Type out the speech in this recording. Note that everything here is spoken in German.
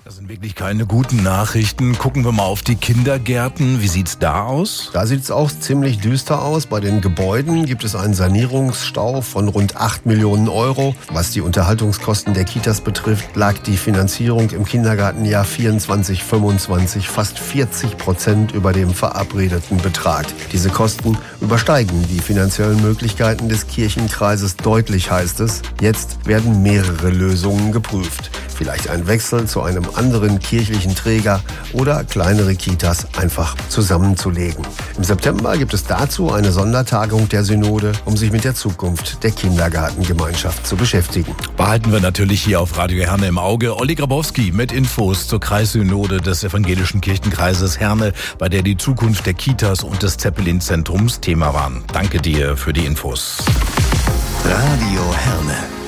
Das sind wirklich keine guten Nachrichten. Gucken wir mal auf die Kindergärten. Wie sieht's da aus? Da sieht es auch ziemlich düster aus. Bei den Gebäuden gibt es einen Sanierungsstau von rund 8 Millionen Euro. Was die Unterhaltungskosten der Kitas betrifft, lag die Finanzierung im Kindergartenjahr 24/25 fast 40% über dem verabredeten Betrag. Diese Kosten übersteigen die finanziellen Möglichkeiten des Kirchenkreises deutlich, heißt es. Jetzt werden mehrere Lösungen geprüft. Vielleicht ein Wechsel zu einem anderen kirchlichen Träger oder kleinere Kitas einfach zusammenzulegen. Im September gibt es dazu eine Sondertagung der Synode, um sich mit der Zukunft der Kindergartengemeinschaft zu beschäftigen. Behalten wir natürlich hier auf Radio Herne im Auge. Olli Grabowski mit Infos zur Kreissynode des Evangelischen Kirchenkreises Herne, bei der die Zukunft der Kitas und des Zeppelin-Zentrums Thema waren. Danke dir für die Infos. Radio Herne.